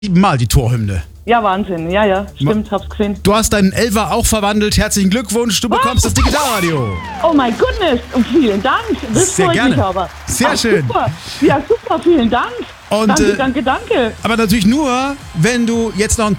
Mal die Torhymne. Ja, Wahnsinn. Ja, stimmt, hab's gesehen. Du hast deinen Elfer auch verwandelt. Herzlichen Glückwunsch, du bekommst das Digitalradio. Oh mein Goodness, und vielen Dank. Das Sehr freut gerne. mich aber. Sehr schön. Super. Ja, super, vielen Dank. Und, danke. Aber natürlich nur, wenn du jetzt noch einen